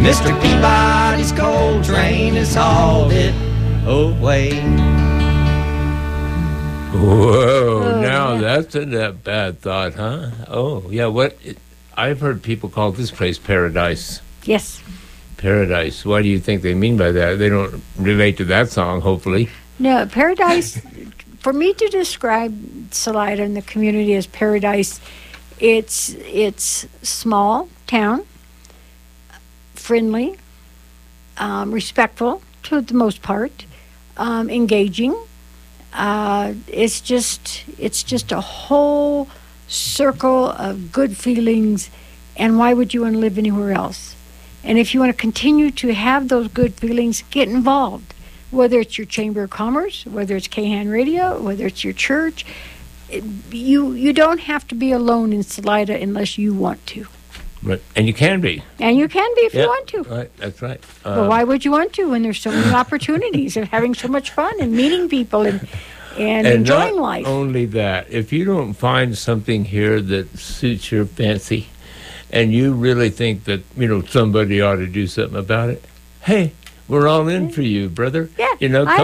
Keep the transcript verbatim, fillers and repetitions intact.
Mister Peabody's coal train has hauled it away. Whoa, Oh, now yeah. that's a that bad thought, huh? Oh, yeah, what? I've heard people call this place paradise. Yes. Paradise. What do you think they mean by that? They don't relate to that song, hopefully. No, paradise, for me to describe Salida and the community as paradise, it's it's small town, friendly, um, respectful to the most part, um, engaging. Uh, it's just it's just a whole circle of good feelings, and why would you want to live anywhere else? And if you want to continue to have those good feelings, get involved. Whether it's your Chamber of Commerce, whether it's K H A N Radio, whether it's your church, it- you you don't have to be alone in Salida unless you want to. Right. And you can be. And you can be if Yeah, you want to. Right, that's right. But Um, why would you want to when there's so many opportunities of having so much fun and meeting people and and, and enjoying not life? only that, if you don't find something here that suits your fancy, and you really think that, you know, somebody ought to do something about it, hey, we're all in for you, brother. Yeah, You know, I come